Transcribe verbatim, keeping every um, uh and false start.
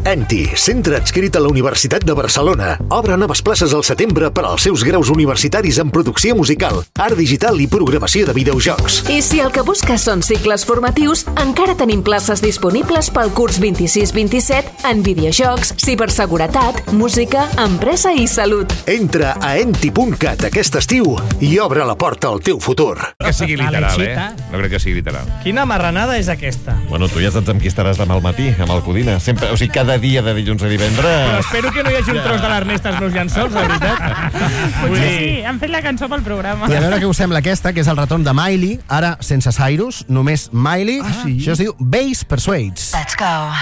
ENTI, centre adscrit a la Universitat de Barcelona. Obre noves places al setembre per als seus graus universitaris en producció musical, art digital i programació de videojocs. I si el que busques són cicles formatius, encara tenim places disponibles pel curs vint-i-sis vint-i-set en videojocs, ciberseguretat, música, empresa i salut. Entra a enti punt cat aquest estiu i obre la porta al teu futur. Que sigui literal, eh? No crec que sigui literal. Quina marranada és aquesta? Bueno, tu ja saps amb qui estaràs demà al matí, amb el Codina. Sempre, o sigui, cada dia de dilluns a divendres... Però espero que no hi hagi un tros de l'Ernest als meus llençols, la veritat. Potser sí, han fet la cançó pel programa. I a veure què us sembla aquesta, que és el retorn de Miley, ara sense Cyrus, només Miley. Ah, sí? Això es diu Bass Persuades. Let's go.